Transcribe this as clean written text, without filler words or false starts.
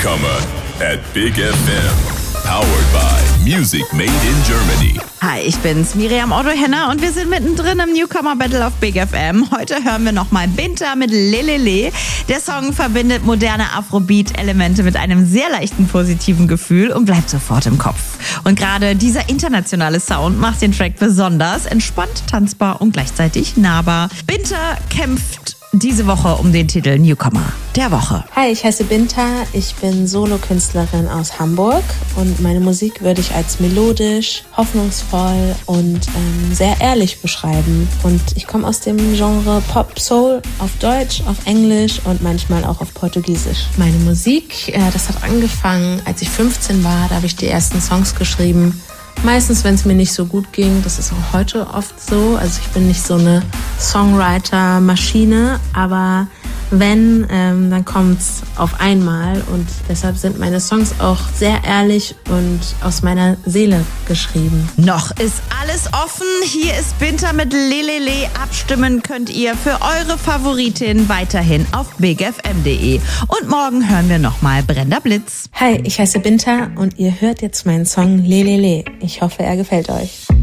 Newcomer at Big FM. Powered by Music Made in Germany. Hi, ich bin's, Miriam Otto-Henner und wir sind mittendrin im Newcomer Battle auf Big FM. Heute hören wir nochmal Binta mit Lelele. Der Song verbindet moderne Afrobeat-Elemente mit einem sehr leichten positiven Gefühl und bleibt sofort im Kopf. Und gerade dieser internationale Sound macht den Track besonders entspannt, tanzbar und gleichzeitig nahbar. Binta kämpft diese Woche um den Titel Newcomer der Woche. Hi, ich heiße Binta, ich bin Solokünstlerin aus Hamburg und meine Musik würde ich als melodisch, hoffnungsvoll und sehr ehrlich beschreiben. Und ich komme aus dem Genre Pop, Soul auf Deutsch, auf Englisch und manchmal auch auf Portugiesisch. Meine Musik, das hat angefangen, als ich 15 war, da habe ich die ersten Songs geschrieben. Meistens, wenn es mir nicht so gut ging, das ist auch heute oft so. Also ich bin nicht so eine Songwriter-Maschine, aber wenn, dann kommt's auf einmal und deshalb sind meine Songs auch sehr ehrlich und aus meiner Seele geschrieben. Noch ist alles offen. Hier ist Binta mit Lelele. Abstimmen könnt ihr für eure Favoritin weiterhin auf bigfm.de. Und morgen hören wir nochmal Brenda Blitz. Hi, ich heiße Binta und ihr hört jetzt meinen Song Lelele. Ich hoffe, er gefällt euch.